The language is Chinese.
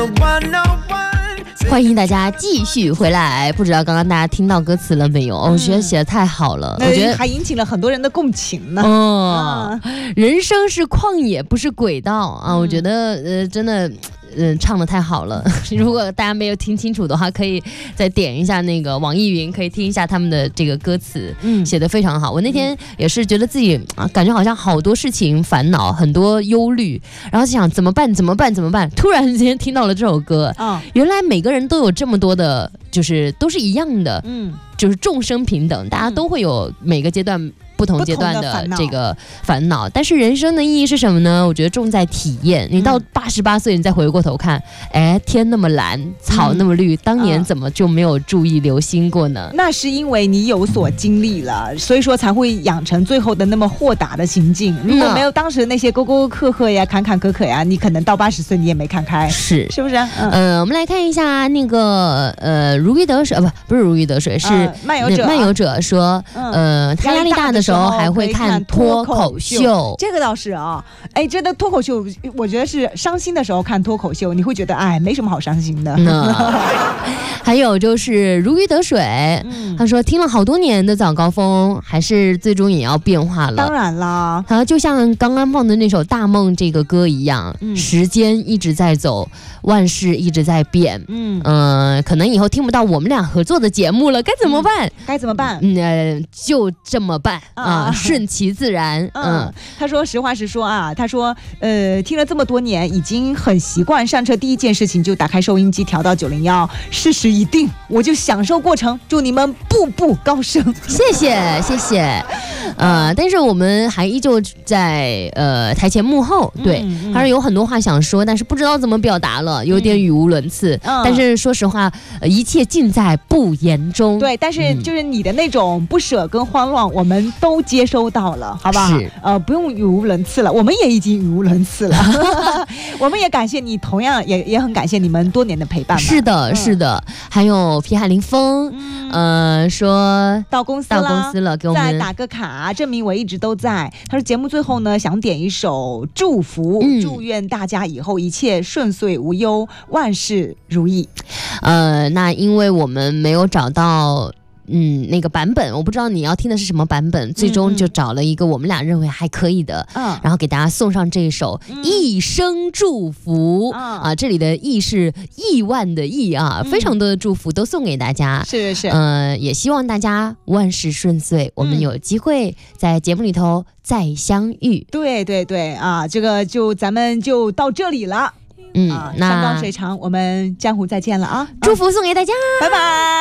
欢迎大家继续回来。不知道刚刚大家听到歌词了没有？我觉得写得太好了，我觉得还引起了很多人的共情呢。 人生是旷野，不是轨道啊！我觉得真的。唱得太好了，如果大家没有听清楚的话，可以再点一下那个网易云，可以听一下他们的这个歌词，写得非常好。我那天也是觉得自己感觉好像好多事情烦恼，很多忧虑，然后就想怎么办，突然之间听到了这首歌，原来每个人都有这么多的，就是都是一样的，就是众生平等，大家都会有每个阶段不同阶段的这个烦恼，但是人生的意义是什么呢？我觉得重在体验。你到88岁，你再回过头看，天那么蓝，草那么绿，当年怎么就没有注意留心过呢？ 那是因为你有所经历了，所以说才会养成最后的那么豁达的心境。如果没有当时那些沟沟壑壑呀、坎坎坷坷呀，你可能到80岁你也没看开，是不是？ 我们来看一下那个如鱼得水，不是如鱼得水，是漫游者说，他压力大的时候还会看脱口秀， 这个倒是啊，真的脱口秀，我觉得是伤心的时候看脱口秀，你会觉得没什么好伤心的。 还有就是如鱼得水，他说听了好多年的早高峰，还是最终也要变化了。 当然啦， 就像刚刚放的那首《大梦》这个歌一样，时间一直在走，万事一直在变。可能以后听不到我们俩合作的节目了，该怎么办？就这么办啊，顺其自然。 他说实话实说啊，他说听了这么多年，已经很习惯上车第一件事情就打开收音机调到901，事实已定，我就享受过程，祝你们步步高升。 谢谢。但是我们还依旧在台前幕后，对，还是有很多话想说，但是不知道怎么表达了，有点语无伦次。但是说实话，一切尽在不言中。 对，但是就是你的那种不舍跟慌乱，我们都接收到了，好不好？不用语无伦次了，我们也已经语无伦次了。我们也感谢你，同样也很感谢你们多年的陪伴。 是的，还有皮海林峰，说到公司了，给我们再打个卡，证明我一直都在。他说节目最后呢，想点一首祝福，祝愿大家以后一切顺遂无忧，万事如意。 那因为我们没有找到那个版本，我不知道你要听的是什么版本，最终就找了一个我们俩认为还可以的，然后给大家送上这一首一生祝福这里的亿是亿万的亿啊，非常多的祝福都送给大家， 是也希望大家万事顺遂，我们有机会在节目里头再相遇。 对啊，这个咱们就到这里了。 那山高水长，我们江湖再见了啊！ 祝福送给大家， 拜拜。